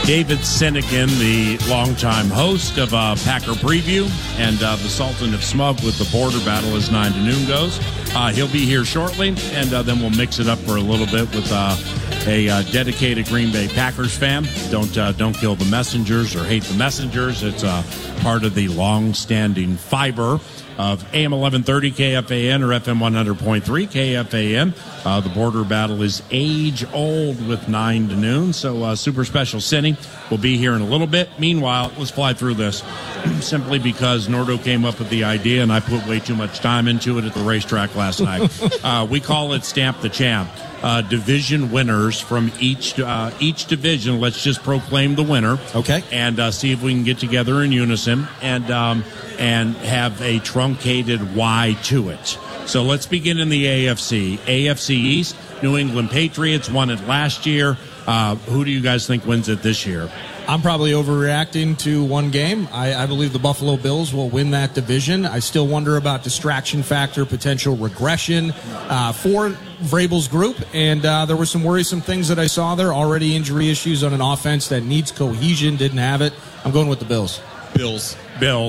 David Sinekin, the longtime host of Packer Preview, and the Sultan of Smug with the border battle as 9 to noon goes. He'll be here shortly, and then we'll mix it up for a little bit with a dedicated Green Bay Packers fan. Don't kill the messengers or hate the messengers. It's part of the long-standing fiber of AM 1130 KFAN or FM 100.3 KFAN. The border battle is age-old with 9 to noon, so super special Cindy will be here in a little bit. Meanwhile, let's fly through this simply because Nordo came up with the idea, and I put way too much time into it at the racetrack last night. We call it Stamp the Champ. Division winners from each division. Let's just proclaim the winner. Okay. And see if we can get together in unison and have a truncated Y to it. So let's begin in the AFC. AFC East, New England Patriots won it last year. Who do you guys think wins it this year? I'm probably overreacting to one game. I believe the Buffalo Bills will win that division. I still wonder about distraction factor, potential regression for Vrabel's group. And there were some worrisome things that I saw there. Already injury issues on an offense that needs cohesion. Didn't have it. I'm going with the Bills. Bills.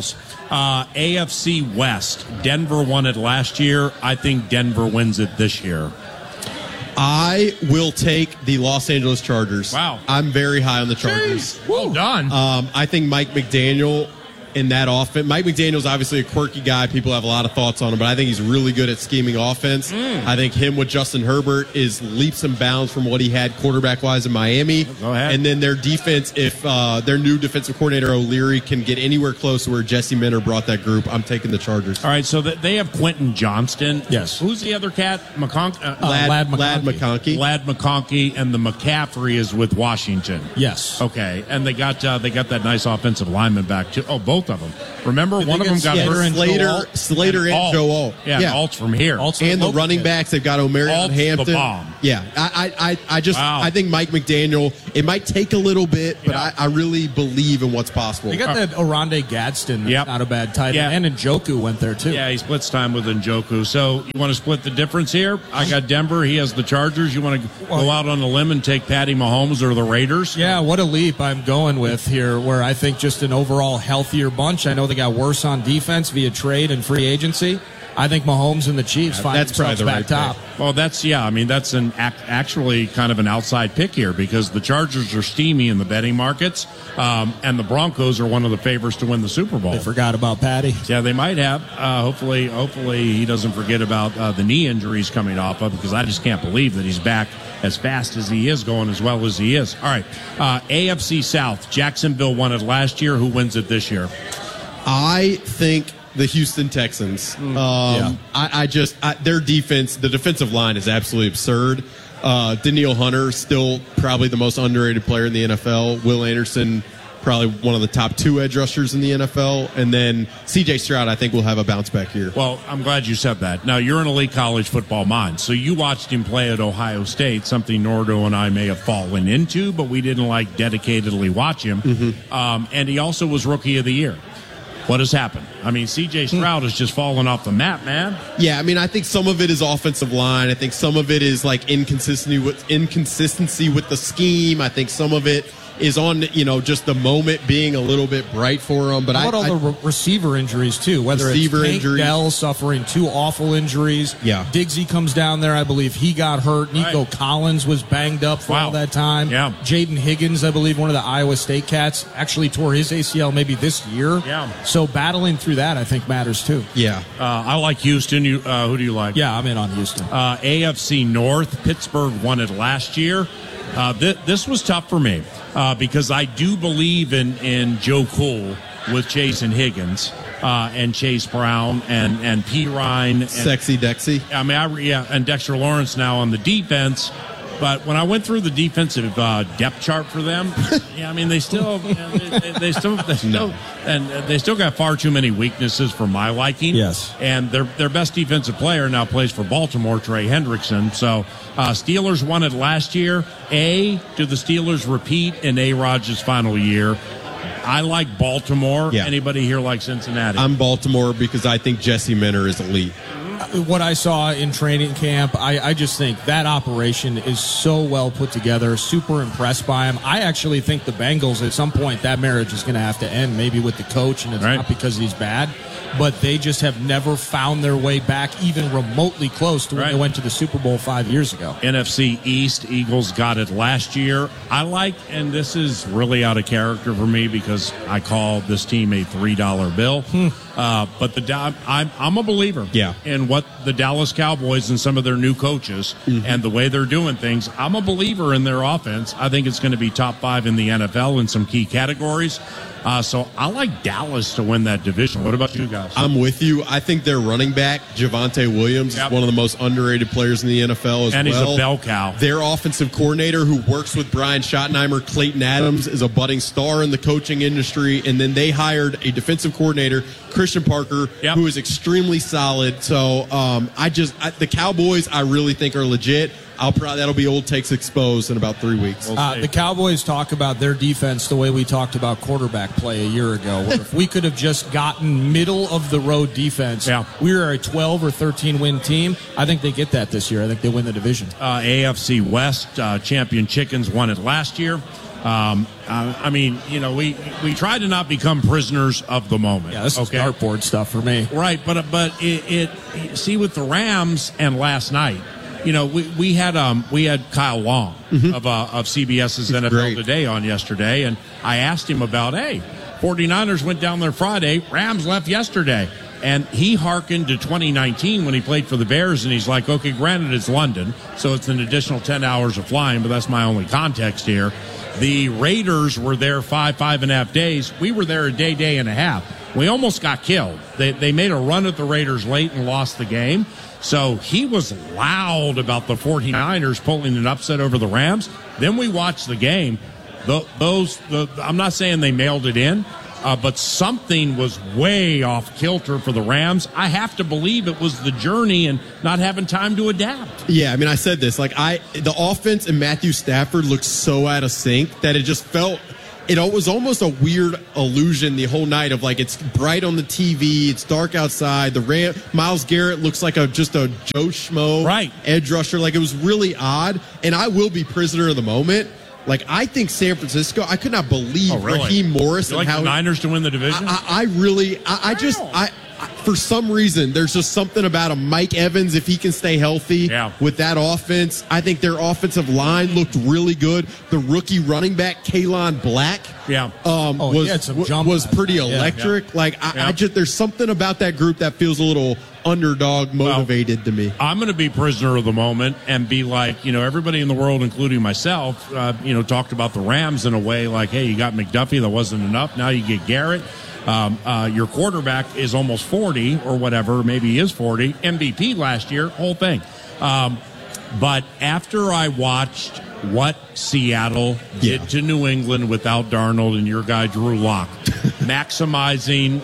AFC West. Denver won it last year. I think Denver wins it this year. I will take the Los Angeles Chargers. Wow. I'm very high on the Chargers. Well done. I think Mike McDaniel in that offense. Mike McDaniel's obviously a quirky guy. People have a lot of thoughts on him, but I think he's really good at scheming offense. I think him with Justin Herbert is leaps and bounds from what he had quarterback-wise in Miami. Go ahead. And then their defense, if their new defensive coordinator O'Leary can get anywhere close to where Jesse Minter brought that group, I'm taking the Chargers. All right, so they have Quentin Johnston. Yes. Who's the other cat? Lad McConkey. Lad McConkey, and the McCaffrey is with Washington. Yes. Okay, and they got that nice offensive lineman back too. Oh, both of them. Remember, one of them got hurt. Slater and Joe Alt. Yeah, Alt's from here. And the running backs, they've got Omarion Hampton. The bomb. Yeah, I think Mike McDaniel, it might take a little bit, but I really believe in what's possible. You got that Oronde Gadsden, not a bad tight end, and Njoku went there too. Yeah, he splits time with Njoku. So you want to split the difference here? I got Denver. He has the Chargers. You want to go out on a limb and take Patty Mahomes or the Raiders? Yeah, what a leap I'm going with here, where I think just an overall healthier bunch. I know they got worse on defense via trade and free agency. I think Mahomes and the Chiefs find themselves back top. Well, that's an actually kind of an outside pick here because the Chargers are steamy in the betting markets, and the Broncos are one of the favorites to win the Super Bowl. They forgot about Patty. Yeah, they might have. Hopefully he doesn't forget about the knee injuries coming off of, because I just can't believe that he's back as fast as he is, going as well as he is. All right, AFC South. Jacksonville won it last year. Who wins it this year? I think the Houston Texans. Their defense, the defensive line is absolutely absurd. Danielle Hunter, still probably the most underrated player in the NFL. Will Anderson, probably one of the top 2 edge rushers in the NFL. And then C.J. Stroud, I think, will have a bounce back here. Well, I'm glad you said that. Now, you're an elite college football mind, so you watched him play at Ohio State, something Nordo and I may have fallen into, but we didn't dedicatedly watch him. And he also was Rookie of the Year. What has happened? I mean, C.J. Stroud has just fallen off the map, man. Yeah, I mean, I think some of it is offensive line. I think some of it is inconsistency with the scheme. I think some of it is on, just the moment being a little bit bright for him. But how about all the receiver injuries, too? Whether it's Tank Dell suffering 2 awful injuries. Yeah. Diggsy comes down there. I believe he got hurt. Nico Collins was banged up for all that time. Yeah. Jaden Higgins, I believe, one of the Iowa State cats, actually tore his ACL maybe this year. Yeah. So battling through that, I think, matters, too. Yeah. I like Houston. Who do you like? Yeah, I'm in on Houston. AFC North. Pittsburgh won it last year. This was tough for me because I do believe in Joe Cool with Chase and Higgins and Chase Brown and P. Ryan. And, Sexy Dexy. I mean, and Dexter Lawrence now on the defense. But when I went through the defensive depth chart for them, they still got far too many weaknesses for my liking. Yes, and their best defensive player now plays for Baltimore, Trey Hendrickson. So Steelers won it last year. Do the Steelers repeat in A-Rod's final year? I like Baltimore. Yeah. Anybody here like Cincinnati? I'm Baltimore because I think Jesse Minter is elite. What I saw in training camp, I just think that operation is so well put together. Super impressed by him. I actually think the Bengals, at some point, that marriage is going to have to end, maybe with the coach, and it's not because he's bad, but they just have never found their way back even remotely close to when they went to the Super Bowl 5 years ago. NFC East, Eagles got it last year. I like, and this is really out of character for me because I call this team a $3 bill. But I'm a believer in what the Dallas Cowboys and some of their new coaches and the way they're doing things. I'm a believer in their offense. I think it's going to be top 5 in the NFL in some key categories. So I like Dallas to win that division. What about you guys? I'm with you. I think their running back, Javonte Williams, is one of the most underrated players in the NFL as well. And he's a bell cow. Their offensive coordinator, who works with Brian Schottenheimer, Clayton Adams, is a budding star in the coaching industry. And then they hired a defensive coordinator, Christian Parker, who is extremely solid. So the Cowboys, I really think, are legit. That'll be old takes exposed in about 3 weeks. The Cowboys talk about their defense the way we talked about quarterback play a year ago. Where if we could have just gotten middle of the road defense, we were a 12 or 13 win team. I think they get that this year. I think they win the division. AFC West champion Chickens won it last year. I mean, we try to not become prisoners of the moment. Yeah, this is dartboard stuff for me. Right, but see with the Rams and last night. We had Kyle Long of CBS's NFL Today on yesterday, and I asked him about, 49ers went down there Friday, Rams left yesterday. And he hearkened to 2019 when he played for the Bears, and he's like, okay, granted it's London, so it's an additional 10 hours of flying, but that's my only context here. The Raiders were there 5.5 days. We were there a day and a half. We almost got killed. They made a run at the Raiders late and lost the game. So he was loud about the 49ers pulling an upset over the Rams. Then we watched the game. I'm not saying they mailed it in, but something was way off kilter for the Rams. I have to believe it was the journey and not having time to adapt. Yeah, I mean, I said this. The offense and Matthew Stafford looked so out of sync that it just felt... It was almost a weird illusion the whole night of it's bright on the TV, it's dark outside. Myles Garrett looks like just a Joe Schmo edge rusher. It was really odd. And I will be prisoner of the moment. I think San Francisco. I could not believe Raheem Morris and how the Niners to win the division. For some reason, there's just something about him. Mike Evans, if he can stay healthy with that offense, I think their offensive line looked really good. The rookie running back, Kalon Black, was pretty electric. There's something about that group that feels a little underdog motivated to me. I'm going to be prisoner of the moment and be like, everybody in the world, including myself, talked about the Rams in a way like, hey, you got McDuffie, that wasn't enough. Now you get Garrett. Your quarterback is almost 40 or whatever, maybe he is 40, MVP last year, whole thing. But after I watched what Seattle did to New England without Darnold and your guy Drew Lock, maximizing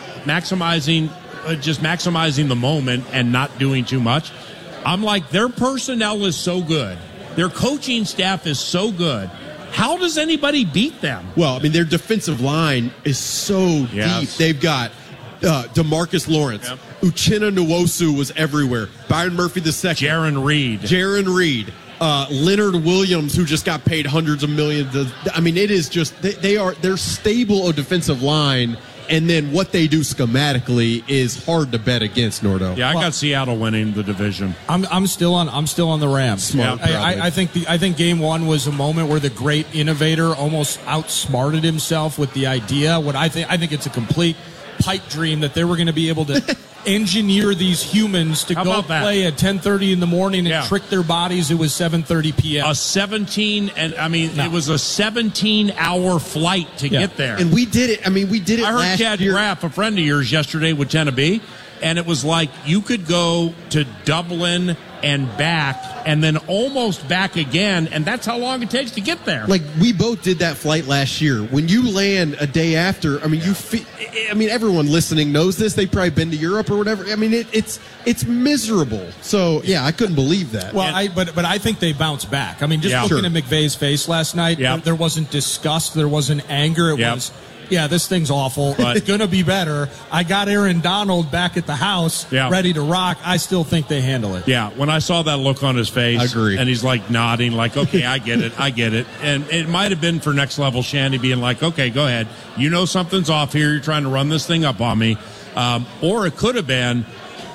the moment and not doing too much, I'm like, their personnel is so good. Their coaching staff is so good. How does anybody beat them? Well, I mean, their defensive line is so deep. They've got DeMarcus Lawrence. Uchenna Nwosu was everywhere. Byron Murphy II. Jaron Reed. Leonard Williams, who just got paid hundreds of millions. I mean, it is just, they're stable a defensive line. And then what they do schematically is hard to bet against, Nordo. Yeah, I got Seattle winning the division. I'm still on the Rams. Smart. I think game one was a moment where the great innovator almost outsmarted himself with the idea. I think it's a complete pipe dream that they were going to be able to engineer these humans to go play at 10:30 in the morning and trick their bodies. It was 7:30 p.m. It was a 17-hour flight to get there. And we did it. I mean, we did it last year. I heard Chad Graff, a friend of yours, yesterday with Tennessee, and it was like you could go to Dublin and back and then almost back again, and that's how long it takes to get there. We both did that flight last year. When you land a day after, I mean, everyone listening knows this. They've probably been to Europe or whatever. I mean, it's miserable. So, I couldn't believe that. Well, but I think they bounced back. I mean, just looking at McVay's face last night, there wasn't disgust, there wasn't anger. It was yeah, this thing's awful. But- It's going to be better. I got Aaron Donald back at the house, Yeah. ready to rock. I still think they handle it. Yeah, when I saw that look on his face, I agree. and he's like nodding, like, okay, I get it. And it might have been for next level Shandy being like, okay, go ahead. You know something's off here. You're trying to run this thing up on me. Or it could have been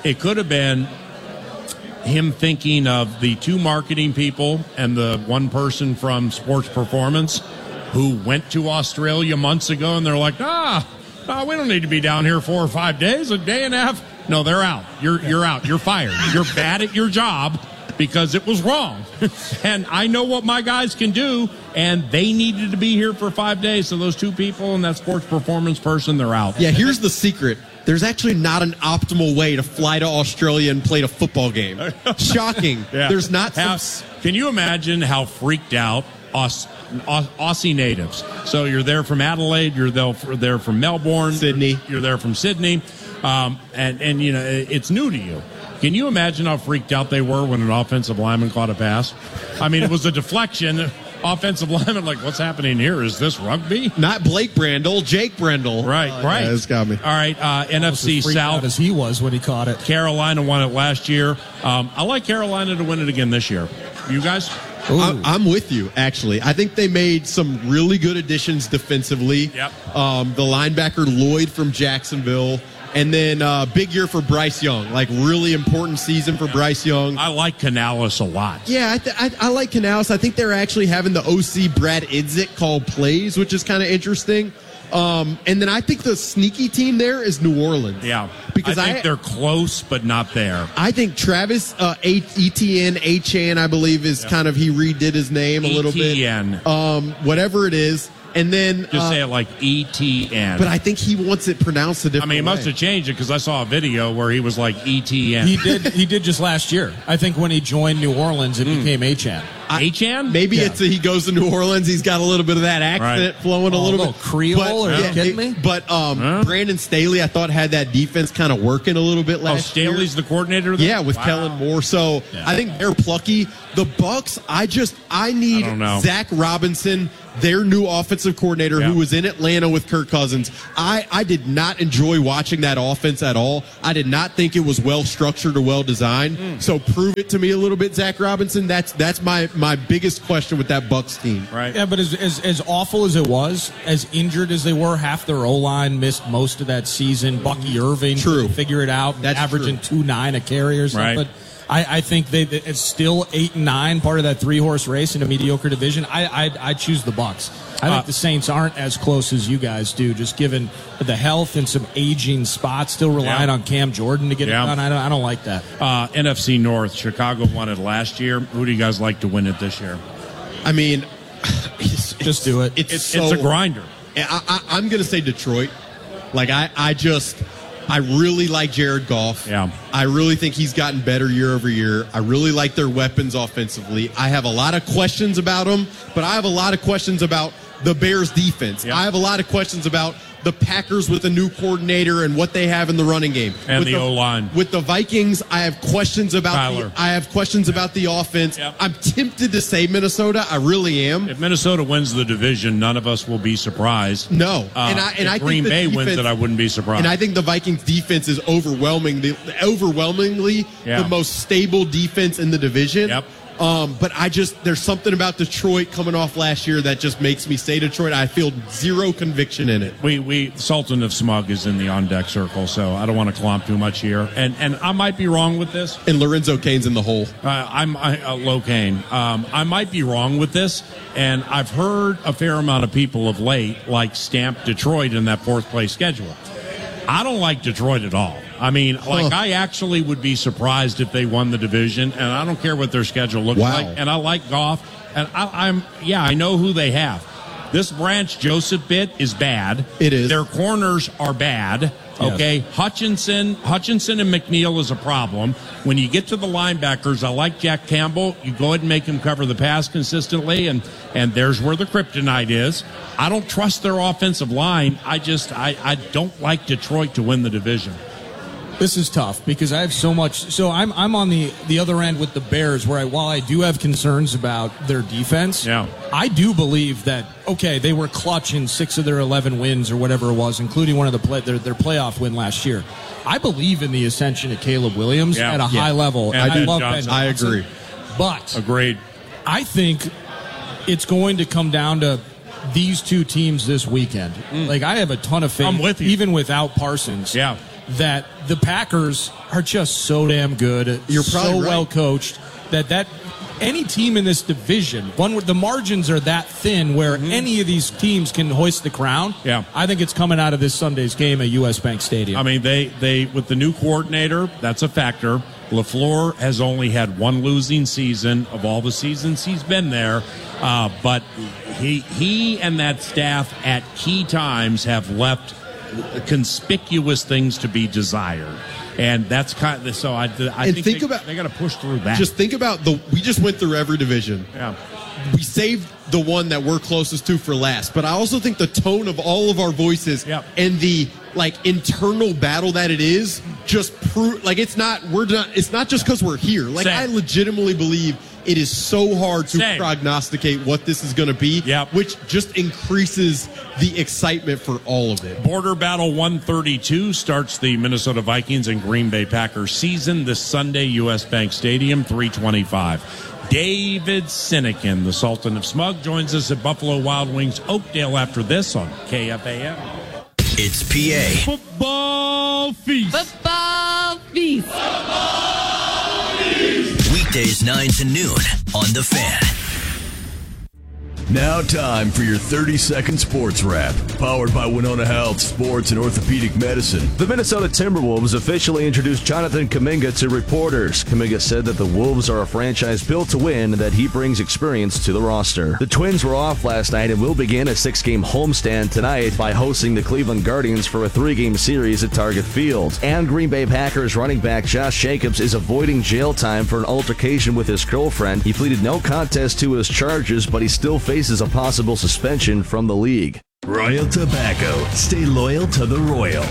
him thinking of the two marketing people and the one person from Sports Performance who went to Australia months ago, and they're like, no, we don't need to be down here 4 or 5 days, a day and a half. No, they're out. You're out. You're fired. You're bad at your job because it was wrong. And I know what my guys can do, and they needed to be here for 5 days. So those two people and that Sports Performance person, they're out. Yeah, here's the secret. There's actually not an optimal way to fly to Australia and play a football game. Shocking. Yeah. There's not Can you imagine how freaked out Aussie natives? So you're there from Adelaide, you're there from Melbourne, Sydney. you're there from Sydney, and you know it's new to you. Can you imagine how freaked out they were when an offensive lineman caught a pass? I mean, it was a deflection. Offensive lineman, like, what's happening here? Is this rugby? Not Blake Brandel, Jake Brendel. Right. Yeah, it's got me. All right, NFC As freaked out South. as he was when he caught it. Carolina won it last year. I like Carolina to win it again this year. You guys? I'm with you, actually. I think they made some really good additions defensively. Yep. The linebacker Lloyd from Jacksonville. And then big year for Bryce Young. Like, really important season for Bryce Young. I like Canales a lot. Yeah, I like Canales. I think they're actually having the OC Brad Idzik call plays, which is kind of interesting. And then I think the sneaky team there is New Orleans. Yeah. Because I think they're close, but not there. I think Travis Etienne, Achan, I believe, is kind of, he redid his name a little bit. Etienne. Whatever it is. And then Just say it like ETN. but I think he wants it pronounced a different I mean, he way. must have changed it because I saw a video where he was like ETN. He did just last year. I think when he joined New Orleans, it became Achan. Achan? Maybe it's he goes to New Orleans. He's got a little bit of that accent flowing a little bit. Creole? Are you kidding me? But Brandon Staley, I thought, had that defense kind of working a little bit last year. Staley's the coordinator there? Yeah, with Kellen Moore. So I think they're plucky. The Bucks, I need don't know. Zach Robinson, their new offensive coordinator, who was in Atlanta with Kirk Cousins. I did not enjoy watching that offense at all. I did not think it was well structured or well designed. So prove it to me a little bit, Zach Robinson. That's my biggest question with that Bucks team. Right. Yeah, but as awful as it was, as injured as they were, half their O-line missed most of that season. Bucky Irving couldn't figure it out, That's averaging 2.9 a carry or something. Right. I think it's still 8-9, part of that 3-horse race in a mediocre division. I choose the Bucks. I think the Saints aren't as close as you guys do, just given the health and some aging spots. Still relying on Cam Jordan to get it done. I don't like that. NFC North, Chicago won it last year. Who do you guys like to win it this year? I mean, Just do it. It's a grinder. I'm going to say Detroit. Like, I really like Jared Goff. Yeah. I really think he's gotten better year over year. I really like their weapons offensively. I have a lot of questions about them, but I have a lot of questions about the Bears defense. Yeah. I have a lot of questions about the Packers with a new coordinator and what they have in the running game. And With the O-line. With the Vikings, I have questions about the offense. Yep. I'm tempted to say Minnesota. I really am. If Minnesota wins the division, none of us will be surprised. No. If I Green think the Bay wins defense- it, I wouldn't be surprised. And I think the Vikings defense is overwhelmingly Yeah. the most stable defense in the division. Yep. But there's something about Detroit coming off last year that just makes me say Detroit. I feel zero conviction in it. We Sultan of Smug is in the on-deck circle, so I don't want to clomp too much here. And I might be wrong with this. And Lorenzo Cain's in the hole. I'm Locaine. I might be wrong with this, and I've heard a fair amount of people of late like stamp Detroit in that fourth place schedule. I don't like Detroit at all. I mean, I actually would be surprised if they won the division, and I don't care what their schedule looks like. And I like Goff, and I know who they have. This Branch Joseph bit is bad. It is. Their corners are bad. Okay, Hutchinson and McNeil is a problem. When you get to the linebackers, I like Jack Campbell. You go ahead and make him cover the pass consistently, and there's where the kryptonite is. I don't trust their offensive line. I don't like Detroit to win the division. This is tough because I have so much. So I'm on the other end with the Bears, where while I do have concerns about their defense, I do believe that they were clutch in 6 of their 11 wins or whatever it was, including one of their playoff win last year. I believe in the ascension of Caleb Williams at a high level. And I love Johnson. Ben I Johnson, agree. but agreed. I think it's going to come down to these two teams this weekend. Like, I have a ton of faith, I'm with you. even without Parsons. That the Packers are just so damn good. You're probably so right. well coached that any team in this division, one where the margins are that thin, where any of these teams can hoist the crown. I think it's coming out of this Sunday's game at US Bank Stadium. I mean, they with the new coordinator, that's a factor. LaFleur has only had one losing season of all the seasons he's been there, but he and that staff at key times have left conspicuous things to be desired, and that's kind of so. I think they got to push through that. Just think about we just went through every division. We saved the one that we're closest to for last, but I also think the tone of all of our voices and the internal battle that it is just prove it's not just because we're here. I legitimately believe it is so hard to prognosticate what this is going to be, which just increases the excitement for all of it. Border Battle 132 starts the Minnesota Vikings and Green Bay Packers season this Sunday, US Bank Stadium, 3:25. David Sinekin, the Sultan of Smug, joins us at Buffalo Wild Wings Oakdale after this on KFAM. It's PA. Football Feast. Football Feast. Football Feast. Weekdays 9 to noon on The Fan. Now time for your 30-second sports wrap, powered by Winona Health Sports and Orthopedic Medicine. The Minnesota Timberwolves officially introduced Jonathan Kuminga to reporters. Kuminga said that the Wolves are a franchise built to win and that he brings experience to the roster. The Twins were off last night and will begin a 6-game homestand tonight by hosting the Cleveland Guardians for a 3-game series at Target Field. And Green Bay Packers running back Josh Jacobs is avoiding jail time for an altercation with his girlfriend. He pleaded no contest to his charges, but he still faces a possible suspension from the league. Royal Tobacco. Stay loyal to the Royal.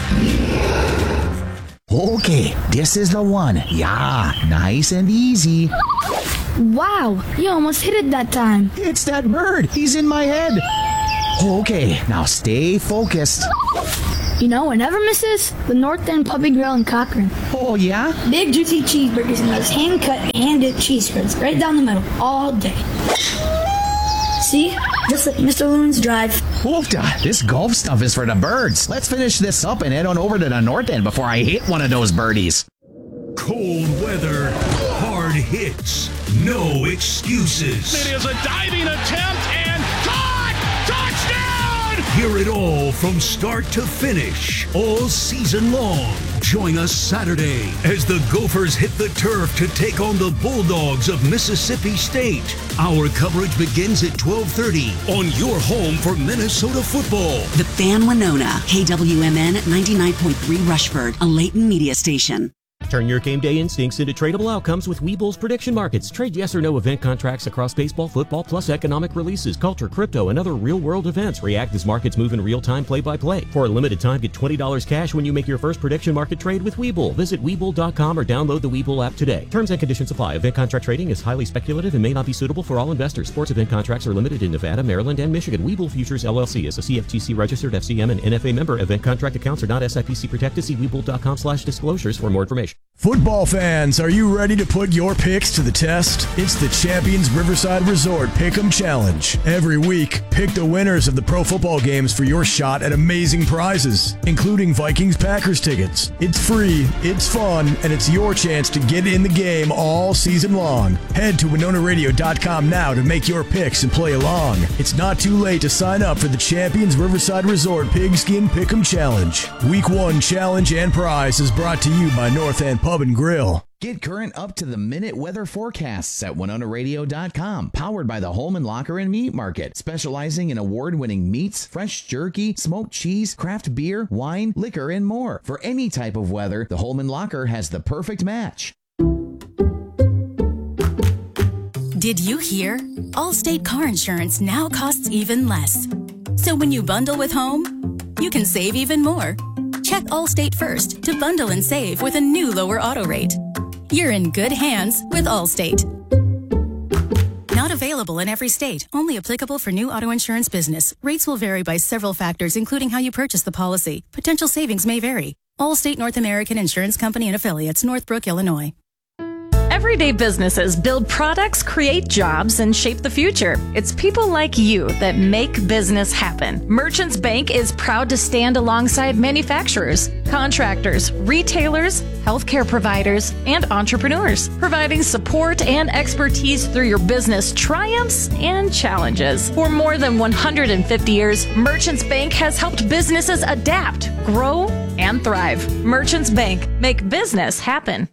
Okay, this is the one. Yeah, nice and easy. Wow, you almost hit it that time. It's that bird. He's in my head. Okay, now stay focused. You know what never misses? The North End Puppy Grill in Cochrane. Oh, yeah? Big, juicy cheeseburgers and those hand-cut, hand-dipped cheese spreads right down the middle all day. See? Just like Mr. Loon's Drive. Oofda, this golf stuff is for the birds. Let's finish this up and head on over to the North End before I hit one of those birdies. Cold weather, hard hits, no excuses. It is a diving attempt and touchdown! Hear it all from start to finish, all season long. Join us Saturday as the Gophers hit the turf to take on the Bulldogs of Mississippi State. Our coverage begins at 12:30 on your home for Minnesota football. The Fan Winona, KWMN 99.3 Rushford, a Leighton media station. Turn your game day instincts into tradable outcomes with Webull's prediction markets. Trade yes or no event contracts across baseball, football, plus economic releases, culture, crypto, and other real-world events. React as markets move in real time, play-by-play. For a limited time, get $20 cash when you make your first prediction market trade with Webull. Visit Webull.com or download the Webull app today. Terms and conditions apply. Event contract trading is highly speculative and may not be suitable for all investors. Sports event contracts are limited in Nevada, Maryland, and Michigan. Webull Futures LLC is a CFTC registered FCM and NFA member. Event contract accounts are not SIPC protected. See Webull.com/disclosures for more information. Football fans, are you ready to put your picks to the test? It's the Champions Riverside Resort Pick'em Challenge. Every week, pick the winners of the pro football games for your shot at amazing prizes, including Vikings-Packers tickets. It's free, it's fun, and it's your chance to get in the game all season long. Head to WinonaRadio.com now to make your picks and play along. It's not too late to sign up for the Champions Riverside Resort Pigskin Pick'em Challenge. Week 1 challenge and prize is brought to you by North End Pub and Grill. Get current up-to-the-minute weather forecasts at WinonaRadio.com. Powered by the Holman Locker and Meat Market, specializing in award-winning meats, fresh jerky, smoked cheese, craft beer, wine, liquor, and more. For any type of weather, the Holman Locker has the perfect match. Did you hear? Allstate car insurance now costs even less. So when you bundle with home, you can save even more. check Allstate first to bundle and save with a new lower auto rate. You're in good hands with Allstate. Not available in every state. Only applicable for new auto insurance business. Rates will vary by several factors, including how you purchase the policy. Potential savings may vary. Allstate North American Insurance Company and Affiliates, Northbrook, Illinois. Everyday businesses build products, create jobs, and shape the future. It's people like you that make business happen. Merchants Bank is proud to stand alongside manufacturers, contractors, retailers, healthcare providers, and entrepreneurs, providing support and expertise through your business triumphs and challenges. For more than 150 years, Merchants Bank has helped businesses adapt, grow, and thrive. Merchants Bank, make business happen.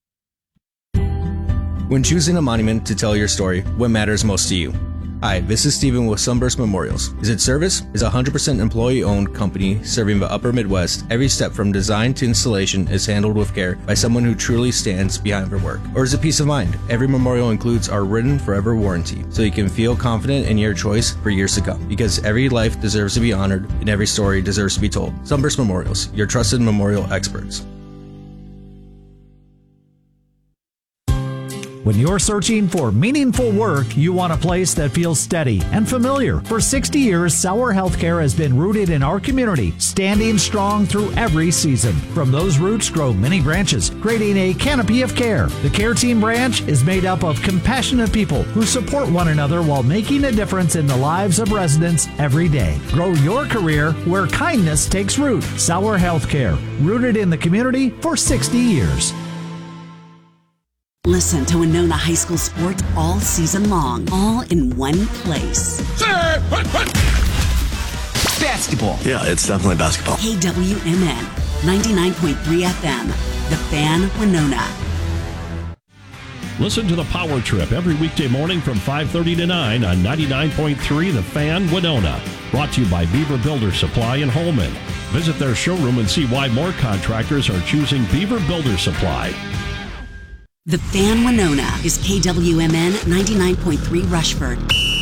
When choosing a monument to tell your story, what matters most to you? Hi, this is Steven with Sunburst Memorials. Is it service? Is a 100% employee-owned company serving the upper Midwest. Every step from design to installation is handled with care by someone who truly stands behind their work. Or is it peace of mind? Every memorial includes our written forever warranty, so you can feel confident in your choice for years to come. Because every life deserves to be honored and every story deserves to be told. Sunburst Memorials, your trusted memorial experts. When you're searching for meaningful work, you want a place that feels steady and familiar. For 60 years, Sauer Healthcare has been rooted in our community, standing strong through every season. From those roots grow many branches, creating a canopy of care. The Care Team branch is made up of compassionate people who support one another while making a difference in the lives of residents every day. Grow your career where kindness takes root. Sauer Healthcare, rooted in the community for 60 years. Listen to Winona High School sports all season long, all in one place. Basketball. Yeah, it's definitely basketball. KWMN, 99.3 FM, The Fan, Winona. Listen to the Power Trip every weekday morning from 5:30 to 9 on 99.3 The Fan, Winona. Brought to you by Beaver Builder Supply in Holman. Visit their showroom and see why more contractors are choosing Beaver Builder Supply. The Fan, Winona is KWMN 99.3 Rushford,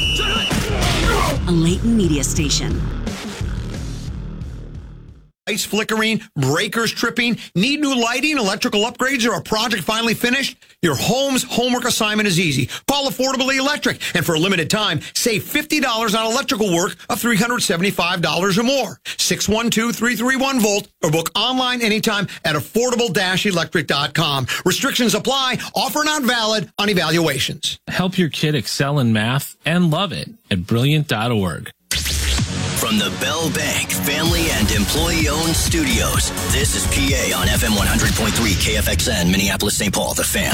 a Layton media station. Lights flickering, breakers tripping, need new lighting, electrical upgrades, or a project finally finished? Your home's homework assignment is easy. Call Affordably Electric, and for a limited time, save $50 on electrical work of $375 or more. 612-331-VOLT, or book online anytime at affordable-electric.com. Restrictions apply. Offer not valid on evaluations. Help your kid excel in math and love it at brilliant.org. From the Bell Bank family and employee-owned studios, this is PA on FM 100.3 KFXN, Minneapolis, St. Paul, The Fan.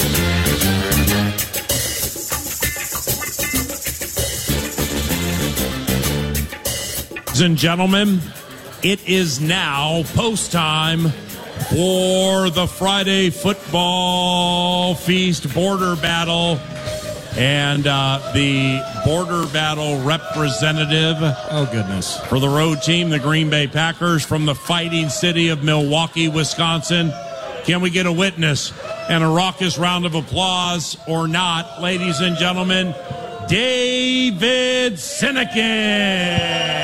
Ladies and gentlemen, it is now post time for the Friday Football Feast Border Battle. And the Border Battle representative, oh goodness, for the road team, the Green Bay Packers, from the fighting city of Milwaukee, Wisconsin. Can we get a witness and a raucous round of applause or not? Ladies and gentlemen, David Sinekin.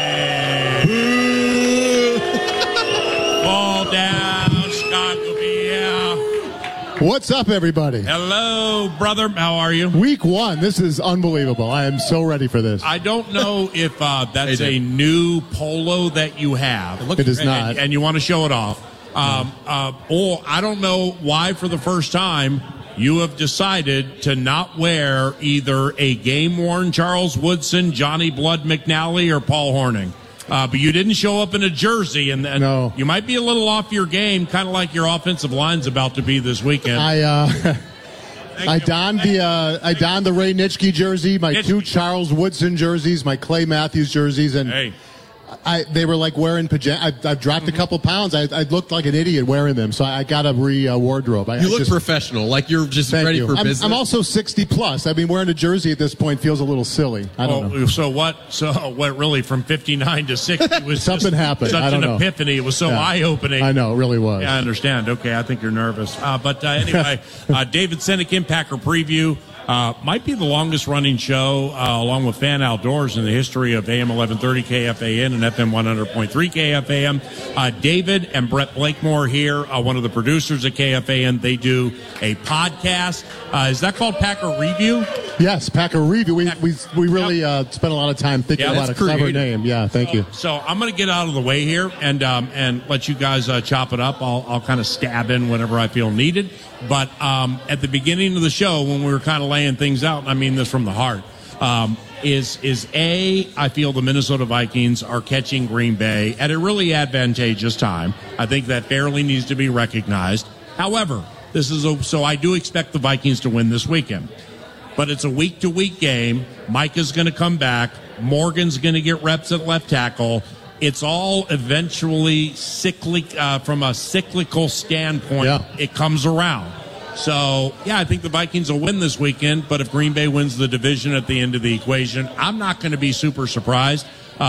Fall down, Scott. What's up, everybody? Hello, brother. How are you? Week 1. This is unbelievable. I am so ready for this. I don't know if that's a new polo that you have. It is not. And you want to show it off. Or I don't know why, for the first time, you have decided to not wear either a game-worn Charles Woodson, Johnny Blood McNally, or Paul Hornung. But you didn't show up in a jersey, and no. You might be a little off your game, kind of like your offensive line's about to be this weekend. I donned the Ray Nitschke jersey, my two Charles Woodson jerseys, my Clay Matthews jerseys, and they were like wearing pajamas. I've dropped a couple pounds. I looked like an idiot wearing them, so I got a wardrobe. You look professional, like you're just ready for business. I'm also 60 plus. I mean, wearing a jersey at this point feels a little silly. I don't know. So what? So what? Really, from 59 to 60 was something happened. Such I don't an know. epiphany. It was so eye-opening. I know, it really was. Yeah, I understand. Okay, I think you're nervous. But anyway, David Sinekin, Packer Preview. Might be the longest running show, along with Fan Outdoors, in the history of AM 1130 KFAN and FM 100.3 KFAN. David and Brett Blakemore here, one of the producers at KFAN. They do a podcast. Is that called Packer Review? Yes, Packer Review. We really spent a lot of time thinking about a clever name. Yeah, thank you. So I'm going to get out of the way here and let you guys chop it up. I'll kind of stab in whenever I feel needed. But at the beginning of the show, when we were kind of laying things out, and I mean this from the heart, I feel the Minnesota Vikings are catching Green Bay at a really advantageous time. I think that fairly needs to be recognized. However, so I do expect the Vikings to win this weekend. But it's a week-to-week game. Micah's going to come back. Morgan's going to get reps at left tackle. It's all eventually from a cyclical standpoint. Yeah. It comes around. So, I think the Vikings will win this weekend. But if Green Bay wins the division at the end of the equation, I'm not going to be super surprised.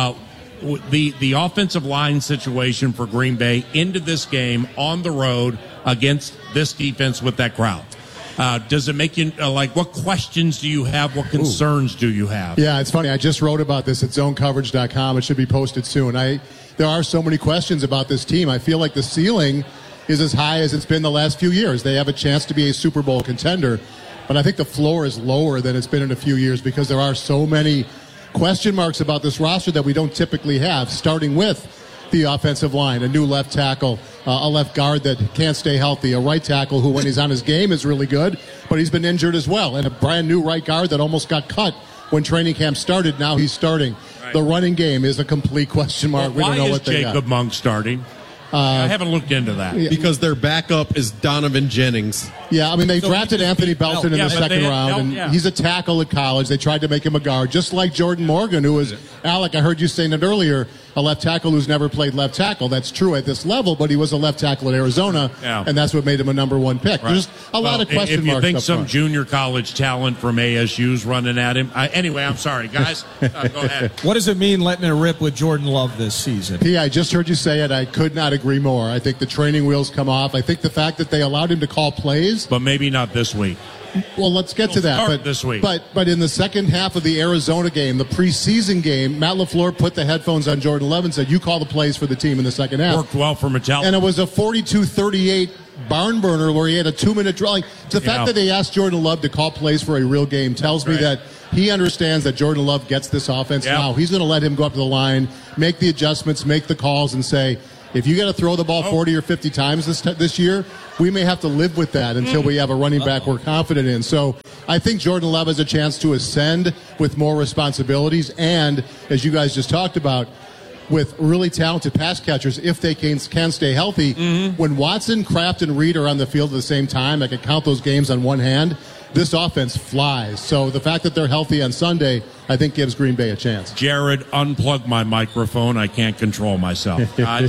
The offensive line situation for Green Bay into this game on the road against this defense with that crowd. Does it make you, what questions do you have? What concerns do you have? Yeah, it's funny. I just wrote about this at zonecoverage.com. It should be posted soon. There are so many questions about this team. I feel like the ceiling is as high as it's been the last few years. They have a chance to be a Super Bowl contender, but I think the floor is lower than it's been in a few years because there are so many question marks about this roster that we don't typically have, starting with the offensive line, a new left tackle, a left guard that can't stay healthy, a right tackle who, when he's on his game, is really good, but he's been injured as well, and a brand new right guard that almost got cut when training camp started. Now he's starting. Right. The running game is a complete question mark. Well, we don't know what they got. Why is Jacob Monk starting? I haven't looked into that. Because their backup is Donovan Jennings. Yeah, I mean, they drafted Anthony Belton in the second round, and he's a tackle at college. They tried to make him a guard, just like Jordan Morgan, who was, Alec, I heard you saying it earlier, a left tackle who's never played left tackle. That's true at this level, but he was a left tackle at Arizona, and that's what made him a number one pick. Right. There's a lot of question marks. If you think some junior college talent from ASU's running at him. Anyway, I'm sorry, guys. Go ahead. What does it mean letting it rip with Jordan Love this season? Yeah, I just heard you say it. I could not agree more. I think the training wheels come off. I think the fact that they allowed him to call plays. But maybe not this week. Well, let's get to that. But this week. But in the second half of the Arizona game, the preseason game, Matt LaFleur put the headphones on Jordan Love and said, you call the plays for the team in the second half. Worked well for Mattel. And it was a 42-38 barn burner where he had a 2-minute draw. The fact that they asked Jordan Love to call plays for a real game tells me that he understands that Jordan Love gets this offense now. He's going to let him go up to the line, make the adjustments, make the calls, and say, if you got to throw the ball 40 or 50 times this year, we may have to live with that until we have a running back we're confident in. So I think Jordan Love has a chance to ascend with more responsibilities and, as you guys just talked about, with really talented pass catchers, if they can stay healthy. When Watson, Kraft, and Reed are on the field at the same time, I can count those games on one hand. This offense flies. So the fact that they're healthy on Sunday, I think, gives Green Bay a chance. Jared, unplug my microphone. I can't control myself.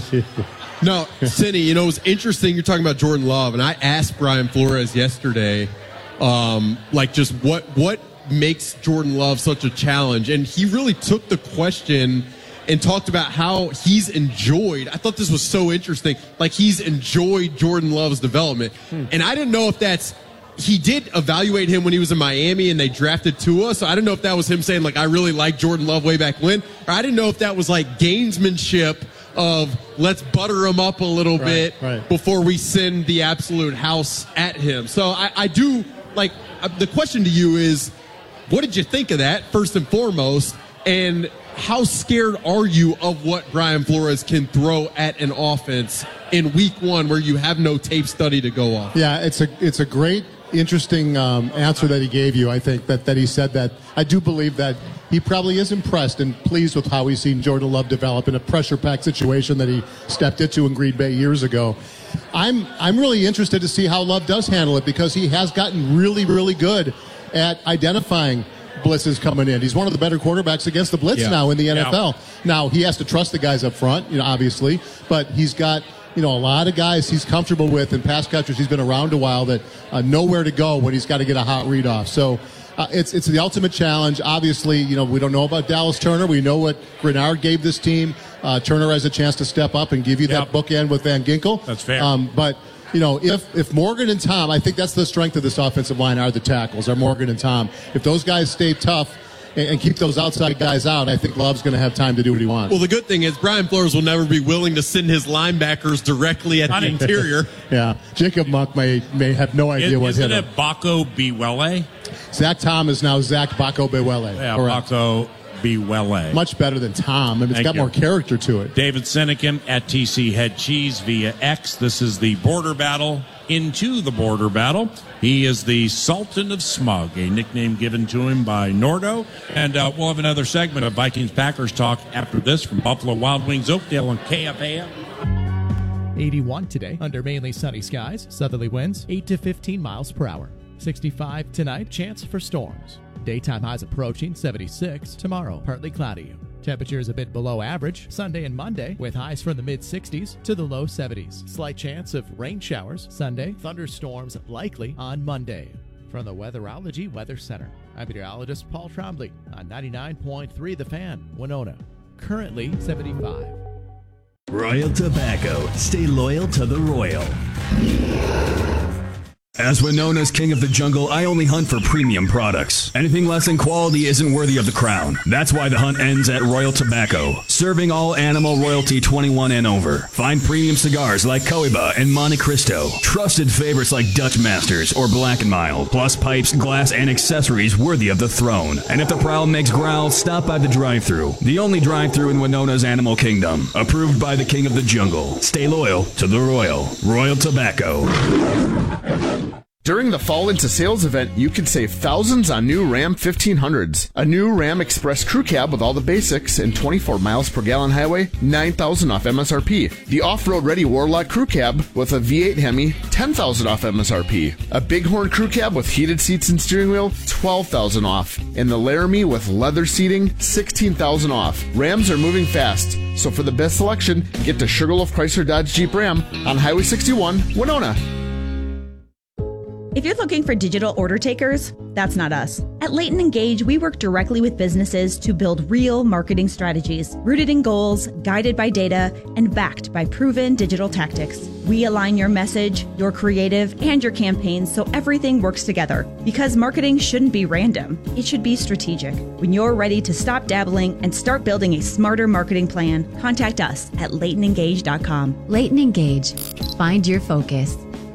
No, Cindy, it was interesting. You're talking about Jordan Love, and I asked Brian Flores yesterday, just what makes Jordan Love such a challenge? And he really took the question and talked about how he's enjoyed. I thought this was so interesting. He's enjoyed Jordan Love's development. And I didn't know if he did evaluate him when he was in Miami and they drafted Tua. So I don't know if that was him saying, I really like Jordan Love way back when. Or I didn't know if that was gamesmanship of let's butter him up a little bit before we send the absolute house at him. So I do, the question to you is, what did you think of that, first and foremost? And how scared are you of what Brian Flores can throw at an offense in week one where you have no tape study to go off? Yeah, it's a great, interesting answer that he gave you. I think that he said that. I do believe that he probably is impressed and pleased with how he's seen Jordan Love develop in a pressure-packed situation that he stepped into in Green Bay years ago. I'm really interested to see how Love does handle it because he has gotten really, really good at identifying blitzes coming in. He's one of the better quarterbacks against the blitz now in the NFL. Now, he has to trust the guys up front, obviously, but he's got a lot of guys he's comfortable with and pass catchers he's been around a while that know where to go when he's got to get a hot read off. So it's the ultimate challenge. Obviously, we don't know about Dallas Turner. We know what Grenard gave this team. Turner has a chance to step up and give you that bookend with Van Ginkel. That's fair. But if Morgan and Tom, I think that's the strength of this offensive line are the tackles, are Morgan and Tom. If those guys stay tough and keep those outside guys out, I think Love's going to have time to do what he wants. Well, the good thing is Brian Flores will never be willing to send his linebackers directly at the interior. Yeah. Jacob Monk may have no idea what hit him. Isn't it Bako Biwele? Zach Tom is now Zach Bako Biwele. Yeah, Bako Biwele. Much better than Tom. It's got more character to it. David Seneca at TC Head Cheese via X. This is the Border Battle into the Border Battle. He is the Sultan of Smug, a nickname given to him by Nordo. And we'll have another segment of Vikings-Packers talk after this from Buffalo Wild Wings Oakdale on KFAM. 81 today under mainly sunny skies. Southerly winds 8 to 15 miles per hour. 65 tonight, chance for storms. Daytime highs approaching 76. Tomorrow, partly cloudy. Temperatures a bit below average Sunday and Monday, with highs from the mid-60s to the low 70s. Slight chance of rain showers Sunday, thunderstorms likely on Monday. From the Weatherology Weather Center, I'm meteorologist Paul Trombley on 99.3 The Fan, Winona. Currently 75. Royal Tobacco. Stay loyal to the Royal. As Winona's king of the jungle, I only hunt for premium products. Anything less than quality isn't worthy of the crown. That's why the hunt ends at Royal Tobacco, serving all animal royalty 21 and over. Find premium cigars like Cohiba and Monte Cristo, trusted favorites like Dutch Masters or Black & Mild, plus pipes, glass, and accessories worthy of the throne. And if the prowl makes growl, stop by the drive-thru, the only drive-thru in Winona's animal kingdom, approved by the king of the jungle. Stay loyal to the Royal. Royal Tobacco. During the Fall Into Sales event, you can save thousands on new Ram 1500s. A new Ram Express Crew Cab with all the basics and 24 miles per gallon highway, $9,000 off MSRP. The off-road ready Warlock Crew Cab with a V8 Hemi, $10,000 off MSRP. A Bighorn Crew Cab with heated seats and steering wheel, $12,000 off. And the Laramie with leather seating, $16,000 off. Rams are moving fast, so for the best selection, get to Sugarloaf Chrysler Dodge Jeep Ram on Highway 61, Winona. If you're looking for digital order takers, that's not us. At Leighton Engage, we work directly with businesses to build real marketing strategies, rooted in goals, guided by data, and backed by proven digital tactics. We align your message, your creative, and your campaigns so everything works together. Because marketing shouldn't be random, it should be strategic. When you're ready to stop dabbling and start building a smarter marketing plan, contact us at LeightonEngage.com. Leighton Engage. Find your focus.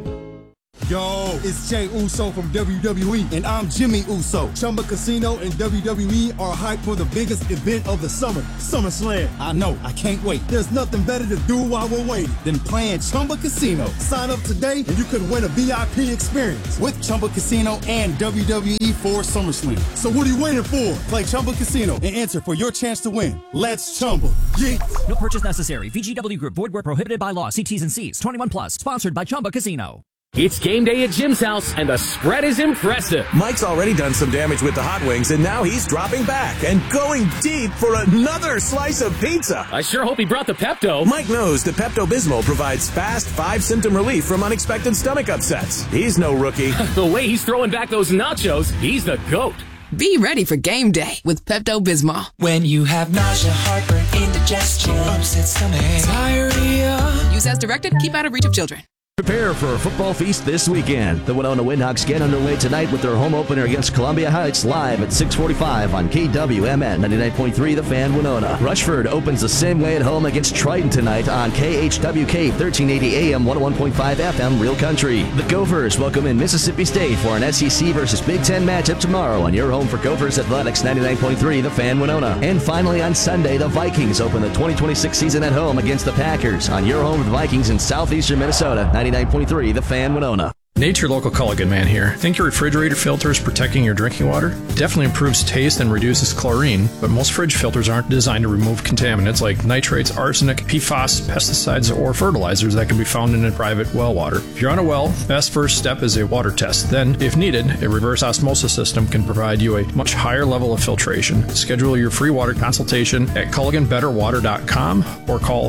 Yo, it's Jay Uso from WWE, and I'm Jimmy Uso. Chumba Casino and WWE are hyped for the biggest event of the summer, SummerSlam. I know, I can't wait. There's nothing better to do while we're waiting than playing Chumba Casino. Sign up today and you could win a VIP experience with Chumba Casino and WWE for SummerSlam. So what are you waiting for? Play Chumba Casino and enter for your chance to win. Let's Chumba. Yeah. No purchase necessary. VGW Group. Void where prohibited by law. See T's and C's. 21 plus. Sponsored by Chumba Casino. It's game day at Jim's house, and the spread is impressive. Mike's already done some damage with the hot wings, and now he's dropping back and going deep for another slice of pizza. I sure hope he brought the Pepto. Mike knows the Pepto-Bismol provides fast 5-symptom relief from unexpected stomach upsets. He's no rookie. The way he's throwing back those nachos, he's the GOAT. Be ready for game day with Pepto-Bismol. When you have nausea, heartburn, indigestion, upset stomach, diarrhea. Use as directed. Keep out of reach of children. Prepare for a football feast this weekend. The Winona Windhawks get underway tonight with their home opener against Columbia Heights live at 6:45 on KWMN 99.3 The Fan Winona. Rushford opens the same way at home against Triton tonight on KHWK 1380 AM 101.5 FM Real Country. The Gophers welcome in Mississippi State for an SEC versus Big Ten matchup tomorrow on your home for Gophers Athletics 99.3 The Fan Winona. And finally on Sunday, the Vikings open the 2026 season at home against the Packers on your home for the Vikings in southeastern Minnesota. 99.3 The Fan Winona. Nate, your local Culligan man here. Think your refrigerator filter is protecting your drinking water? Definitely improves taste and reduces chlorine, but most fridge filters aren't designed to remove contaminants like nitrates, arsenic, PFAS, pesticides, or fertilizers that can be found in private well water. If you're on a well, best first step is a water test. Then, if needed, a reverse osmosis system can provide you a much higher level of filtration. Schedule your free water consultation at CulliganBetterWater.com or call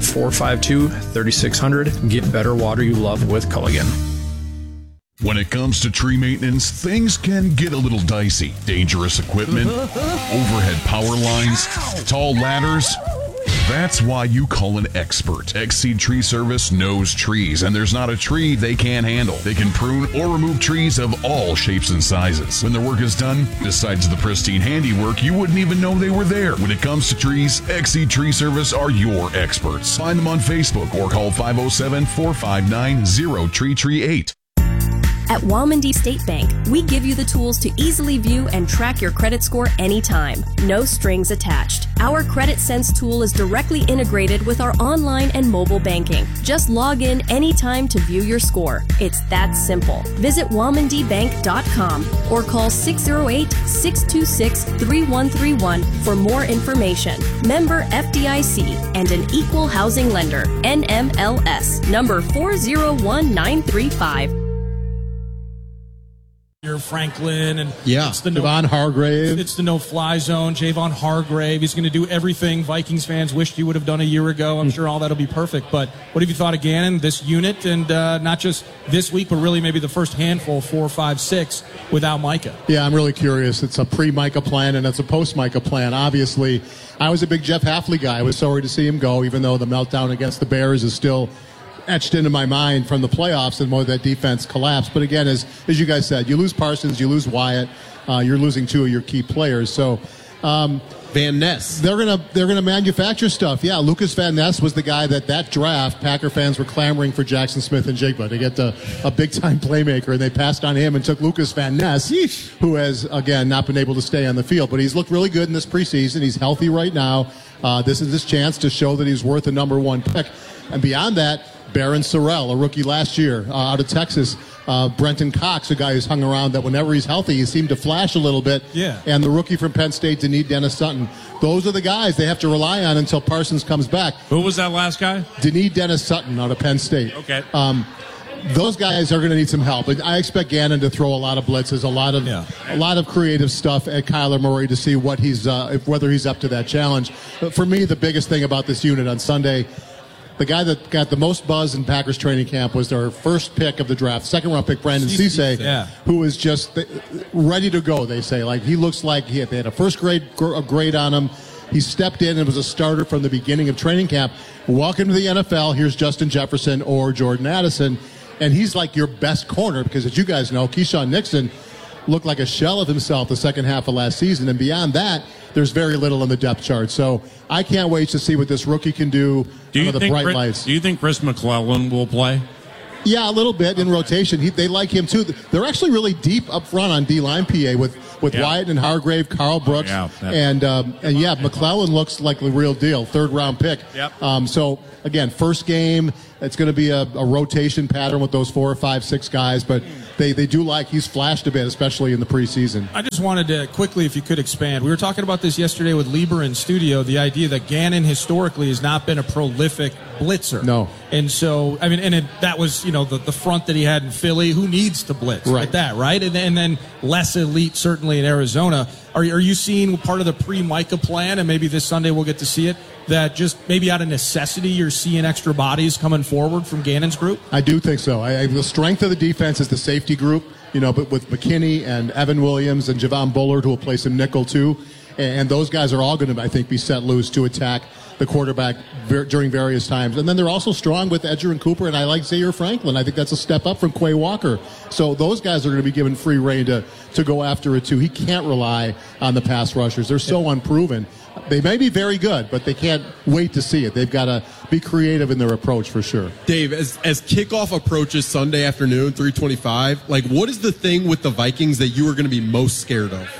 452-3600. Get better water you love with Culligan. When it comes to tree maintenance, things can get a little dicey. Dangerous equipment, overhead power lines, tall ladders. That's why you call an expert. Exceed Tree Service knows trees, and there's not a tree they can't handle. They can prune or remove trees of all shapes and sizes. When their work is done, besides the pristine handiwork, you wouldn't even know they were there. When it comes to trees, Exceed Tree Service are your experts. Find them on Facebook or call 507-459-0338. At Walmondie State Bank, we give you the tools to easily view and track your credit score anytime. No strings attached. Our Credit Sense tool is directly integrated with our online and mobile banking. Just log in anytime to view your score. It's that simple. Visit WalmondieBank.com or call 608-626-3131 for more information. Member FDIC and an equal housing lender. NMLS number 401935. Franklin and it's the Javon Hargrave. It's the no-fly zone. Javon Hargrave. He's going to do everything Vikings fans wished he would have done a year ago. I'm sure all that'll be perfect. But what have you thought of Gannon, this unit, and not just this week, but really maybe the first handful, 4, 5, 6, without Micah? Yeah, I'm really curious. It's a pre-Micah plan and it's a post-Micah plan. Obviously, I was a big Jeff Hafley guy. I was sorry to see him go, even though the meltdown against the Bears is still etched into my mind from the playoffs and more that defense collapsed. But again, as you guys said, you lose Parsons, you lose Wyatt, you're losing 2 of your key players. So Van Ness, they're gonna manufacture stuff. Yeah, Lucas Van Ness was the guy that draft Packer fans were clamoring for Jackson Smith and Jigba to get a big time playmaker, and they passed on him and took Lucas Van Ness, who has again not been able to stay on the field, but he's looked really good in this preseason. He's healthy right now. This is his chance to show that he's worth a number 1 pick, and beyond that, Barron Sorrell, a rookie last year out of Texas. Brenton Cox, a guy who's hung around that whenever he's healthy, he seemed to flash a little bit. Yeah. And the rookie from Penn State, Denise Dennis Sutton. Those are the guys they have to rely on until Parsons comes back. Who was that last guy? Denise Dennis Sutton out of Penn State. Okay. Those guys are going to need some help. I expect Gannon to throw a lot of blitzes, a lot of creative stuff at Kyler Murray to see what whether he's up to that challenge. But for me, the biggest thing about this unit on Sunday, the guy that got the most buzz in Packers training camp was their first pick of the draft, second-round pick, Brandon Cisse, who is just ready to go, they say. Like, he looks like they had a first-grade grade on him. He stepped in and was a starter from the beginning of training camp. Welcome to the NFL. Here's Justin Jefferson or Jordan Addison. And he's like your best corner because, as you guys know, Keyshawn Nixon looked like a shell of himself the second half of last season. And beyond that, there's very little on the depth chart. So I can't wait to see what this rookie can do under the bright lights. Do you think Chris McClellan will play? Yeah, a little bit in rotation. They like him, too. They're actually really deep up front on D-line, PA, with Wyatt and Hargrave, Carl Brooks. And McClellan looks like the real deal, third-round pick. Yep. So, again, first game, it's going to be a rotation pattern with those 4, 5, 6 guys. But they do like he's flashed a bit, especially in the preseason. I just wanted to quickly, if you could expand. We were talking about this yesterday with Lieber in studio, the idea that Gannon historically has not been a prolific blitzer. No. And so, I mean, that was, the front that he had in Philly. Who needs to blitz like that, right? And then less elite, certainly in Arizona. Are you seeing part of the pre-Micah plan, and maybe this Sunday we'll get to see it, that just maybe out of necessity you're seeing extra bodies coming forward from Gannon's group? I do think so. The strength of the defense is the safety group, but with McKinney and Evan Williams and Javon Bullard, who will play some nickel too. And those guys are all going to, I think, be set loose to attack the quarterback during various times. And then they're also strong with Edger and Cooper, and I like Zaire Franklin. I think that's a step up from Quay Walker. So those guys are going to be given free rein to go after it too. He can't rely on the pass rushers. They're so unproven. They may be very good, but they can't wait to see it. They've got to be creative in their approach for sure. Dave, as kickoff approaches Sunday afternoon, 3:25, like what is the thing with the Vikings that you are going to be most scared of?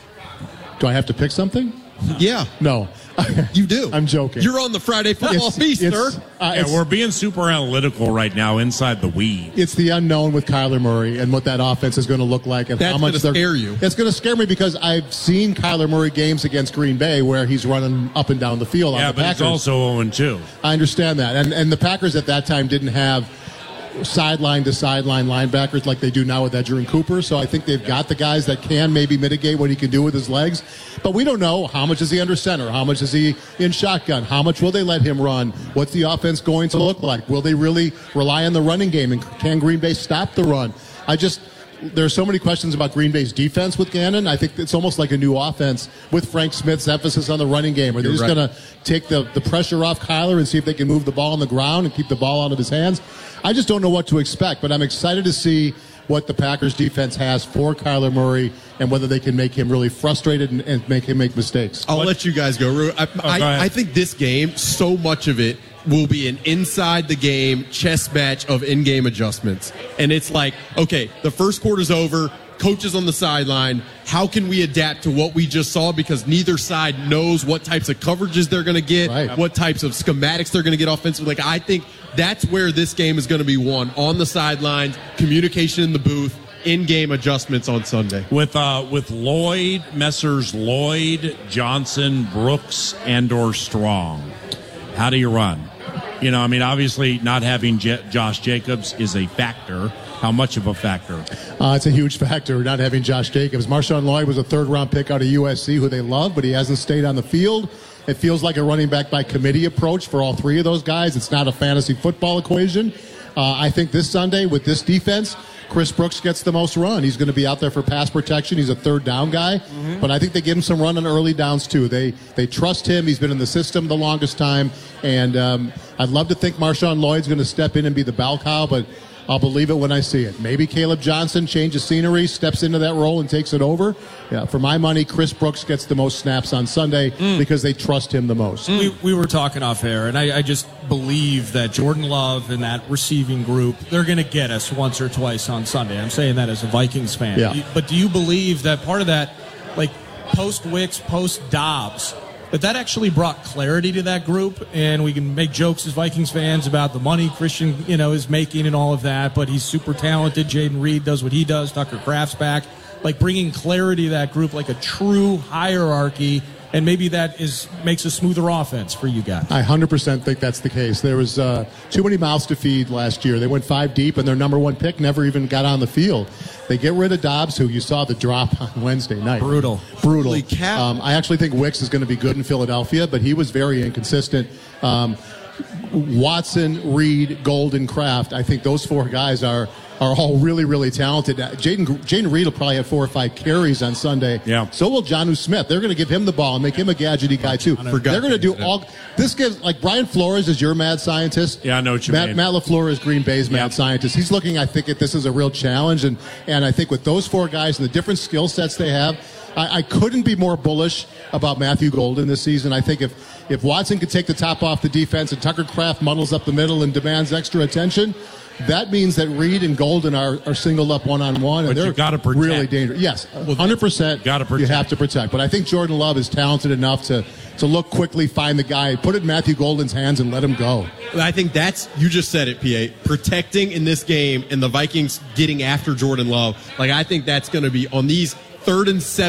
Do I have to pick something? Yeah. No. You do. I'm joking. You're on the Friday football feast, sir. We're being super analytical right now inside the weeds. It's the unknown with Kyler Murray and what that offense is going to look like. And that's going to scare you. It's going to scare me because I've seen Kyler Murray games against Green Bay where he's running up and down the field on the Packers. Yeah, but it's also 0-2. I understand that. And the Packers at that time didn't have sideline to sideline linebackers like they do now with Edger and Cooper. So I think they've got the guys that can maybe mitigate what he can do with his legs. But we don't know how much is he under center, how much is he in shotgun, how much will they let him run, what's the offense going to look like, will they really rely on the running game, and can Green Bay stop the run? there's so many questions about Green Bay's defense with Gannon. I think it's almost like a new offense with Frank Smith's emphasis on the running game. Are they just going to take the pressure off Kyler and see if they can move the ball on the ground and keep the ball out of his hands? I just don't know what to expect, but I'm excited to see what the Packers defense has for Kyler Murray and whether they can make him really frustrated and make him make mistakes. I'll let you guys go. I think this game, so much of it will be an inside the game chess match of in-game adjustments. And it's like, okay, the first quarter's over, coaches on the sideline, how can we adapt to what we just saw? Because neither side knows what types of coverages they're going to get, what types of schematics they're going to get offensively. Like, I think that's where this game is going to be won, on the sidelines, communication in the booth, in-game adjustments on Sunday. With Lloyd, Messrs. Lloyd, Johnson, Brooks, and/or Strong, how do you run? You know, I mean, obviously not having Josh Jacobs is a factor. How much of a factor? It's a huge factor, not having Josh Jacobs. Marshawn Lloyd was a third-round pick out of USC, who they love, but he hasn't stayed on the field. It feels like a running back by committee approach for all three of those guys. It's not a fantasy football equation. I think this Sunday with this defense, Chris Brooks gets the most run. He's going to be out there for pass protection. He's a third down guy, but I think they give him some run on early downs too. They trust him. He's been in the system the longest time, and I'd love to think Marshawn Lloyd's going to step in and be the bell cow, but I'll believe it when I see it. Maybe Caleb Johnson changes scenery, steps into that role and takes it over. Yeah, for my money, Chris Brooks gets the most snaps on Sunday because they trust him the most. We were talking off air, and I just believe that Jordan Love and that receiving group, they're going to get us once or twice on Sunday. I'm saying that as a Vikings fan. Yeah. But do you believe that part of that, like post-Wicks, post-Dobbs, that actually brought clarity to that group, and we can make jokes as Vikings fans about the money Christian, is making and all of that, but he's super talented. Jaden Reed does what he does. Tucker Kraft's back. Like bringing clarity to that group, like a true hierarchy, and maybe that makes a smoother offense for you guys. I 100% think that's the case. There was too many mouths to feed last year. They went 5 deep, and their number one pick never even got on the field. They get rid of Dobbs, who you saw the drop on Wednesday night. Brutal. I actually think Wicks is going to be good in Philadelphia, but he was very inconsistent. Watson, Reed, Golden, Kraft, I think those 4 guys are all really, really talented. Jaden Reed will probably have 4 or 5 carries on Sunday. Yeah. So will Jonnu Smith. They're going to give him the ball and make him a gadgety guy, too. They're going to do all... This gives... Like, Brian Flores is your mad scientist. Yeah, I know what you mean. Matt LaFleur is Green Bay's mad scientist. He's looking, I think, at this as a real challenge. And I think with those 4 guys and the different skill sets they have, I couldn't be more bullish about Matthew Golden this season. I think if Watson could take the top off the defense and Tucker Kraft muddles up the middle and demands extra attention, that means that Reed and Golden are singled up one-on-one, and they're really dangerous. Yes, 100% you have to protect. But I think Jordan Love is talented enough to look quickly, find the guy, put it in Matthew Golden's hands, and let him go. I think that's, you just said it, PA, protecting in this game and the Vikings getting after Jordan Love. Like, I think that's going to be on these 3rd and 7.